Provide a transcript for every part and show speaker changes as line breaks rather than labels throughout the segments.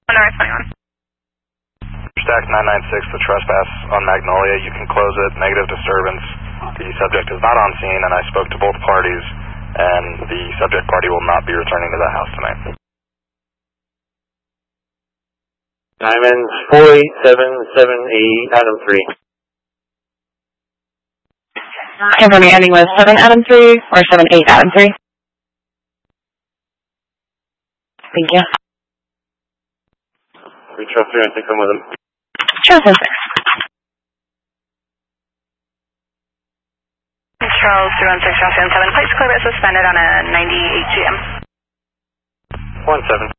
NR21.
Stack 996, the trespass on Magnolia. You can close it. Negative disturbance. The subject is not on scene, and I spoke to both parties, and the subject party will not be returning to the house tonight.
Diamonds 48778, Adam 3.
Confirming ending with 7 Adam 3 or 78 Adam 3. Thank you.
We trust 316, I'm with him.
Trust 6.
Charles 316, Johnson 7. Place clear but suspended on a 98 GM.
17.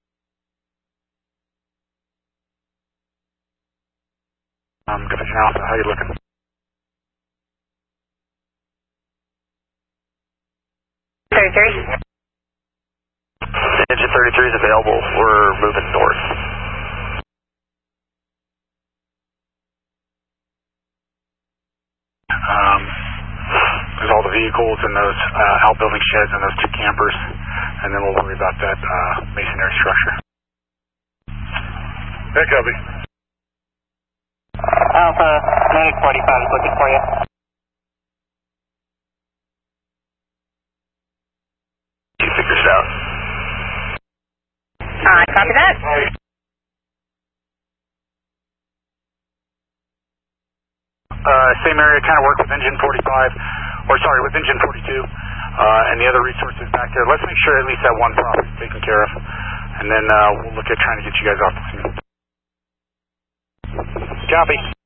Good Alpha, how you looking? Engine 33 is available. We're moving north. There's all the vehicles and those outbuilding sheds and those two campers, and then we'll worry about that masonry structure. Hey, copy.
Alpha, Medic 45 is looking for you.
You figure this out.
Copy that.
Same area, kind of work with engine 45, or sorry, with engine 42, and the other resources back there. Let's make sure at least that one property is taken care of, and then we'll look at trying to get you guys off the scene. Copy.